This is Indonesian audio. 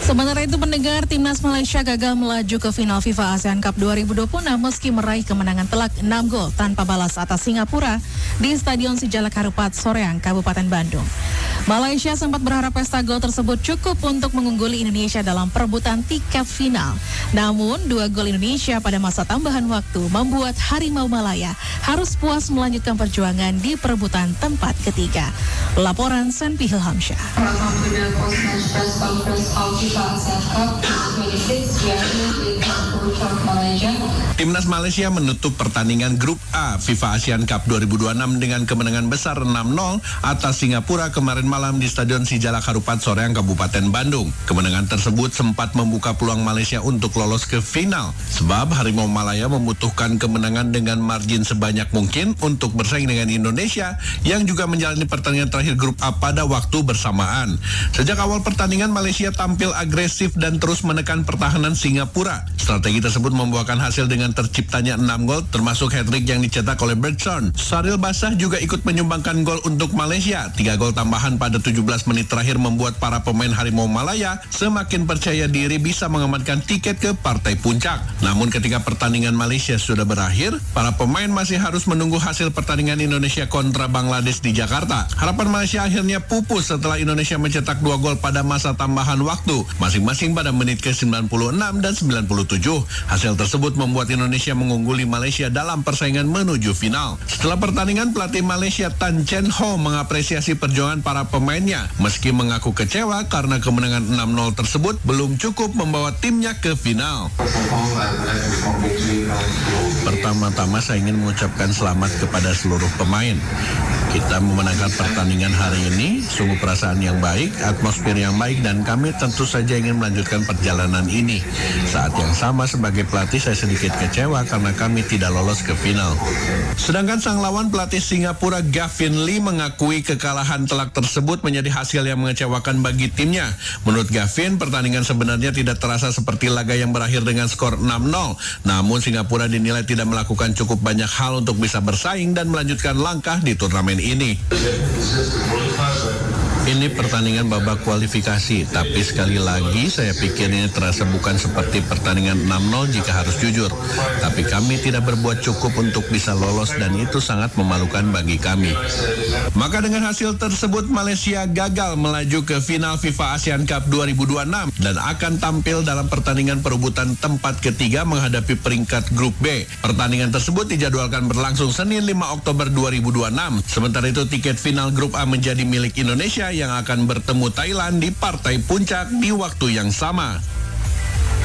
Sementara itu pendengar, timnas Malaysia gagal melaju ke final FIFA ASEAN Cup 2026 meski meraih kemenangan telak 6 gol tanpa balas atas Singapura di Stadion Sijalak Harupat, Soreang, Kabupaten Bandung. Malaysia sempat berharap pesta gol tersebut cukup untuk mengungguli Indonesia dalam perebutan tiket final. Namun, 2 gol Indonesia pada masa tambahan waktu membuat Harimau Malaya harus puas melanjutkan perjuangan di perebutan tempat ketiga. Laporan Sanpi Hilhamsyah. Timnas Malaysia menutup pertandingan Grup A FIFA ASEAN Cup 2026 dengan kemenangan besar 6-0 atas Singapura kemarin malam di Stadion Sijalak Harupat, Soreang, Kabupaten Bandung. Kemenangan tersebut sempat membuka peluang Malaysia untuk lolos ke final, sebab Harimau Malaya membutuhkan kemenangan dengan margin sebanyak mungkin untuk bersaing dengan Indonesia yang juga menjalani pertandingan terakhir Grup A pada waktu bersamaan. Sejak awal pertandingan, Malaysia tampil agresif dan terus menekan pertahanan Singapura. Strategi tersebut membuahkan hasil dengan terciptanya 6 gol, termasuk hat-trick yang dicetak oleh Bergson. Saril Basah juga ikut menyumbangkan gol untuk Malaysia. 3 gol tambahan pada 17 menit terakhir membuat para pemain Harimau Malaya semakin percaya diri bisa mengamankan tiket ke partai puncak. Namun ketika pertandingan Malaysia sudah berakhir, para pemain masih harus menunggu hasil pertandingan Indonesia kontra Bangladesh di Jakarta. Harapan Malaysia akhirnya pupus setelah Indonesia mencetak 2 gol pada masa tambahan waktu, masing-masing pada menit ke-96 dan 97. Hasil tersebut membuat Indonesia mengungguli Malaysia dalam persaingan menuju final. Setelah pertandingan, pelatih Malaysia Tan Chen Ho mengapresiasi perjuangan para pemainnya, meski mengaku kecewa karena kemenangan 6-0 tersebut belum cukup membawa timnya ke final. Pertama-tama saya ingin mengucapkan selamat kepada seluruh pemain. Kita memenangkan pertandingan hari ini, sungguh perasaan yang baik, atmosfer yang baik, dan kami tentu saja ingin melanjutkan perjalanan ini. Saat yang sama sebagai pelatih, saya sedikit kecewa karena kami tidak lolos ke final. Sedangkan sang lawan pelatih Singapura Gavin Lee mengakui kekalahan telak tersebut menjadi hasil yang mengecewakan bagi timnya. Menurut Gavin, pertandingan sebenarnya tidak terasa seperti laga yang berakhir dengan skor 6-0. Namun Singapura dinilai tidak melakukan cukup banyak hal untuk bisa bersaing dan melanjutkan langkah di turnamen ini. Ini pertandingan babak kualifikasi, tapi sekali lagi saya pikir ini terasa bukan seperti pertandingan 6-0 jika harus jujur. Tapi kami tidak berbuat cukup untuk bisa lolos dan itu sangat memalukan bagi kami. Maka dengan hasil tersebut, Malaysia gagal melaju ke final FIFA ASEAN Cup 2026 dan akan tampil dalam pertandingan perebutan tempat ketiga menghadapi peringkat Grup B. Pertandingan tersebut dijadwalkan berlangsung Senin 5 Oktober 2026. Sementara itu tiket final Grup A menjadi milik Indonesia yang akan bertemu Thailand di partai puncak di waktu yang sama.